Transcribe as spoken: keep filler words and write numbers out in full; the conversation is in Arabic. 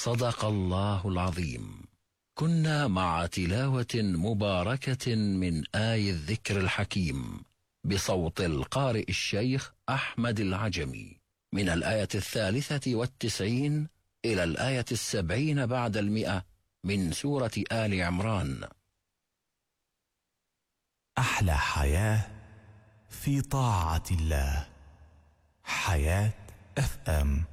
صدق الله العظيم. كنا مع تلاوة مباركة من آي الذكر الحكيم بصوت القارئ الشيخ أحمد العجمي من الآية الثالثة والتسعين إلى الآية السبعين بعد المئة من سورة آل عمران. أحلى حياة في طاعة الله. حياة اف ام.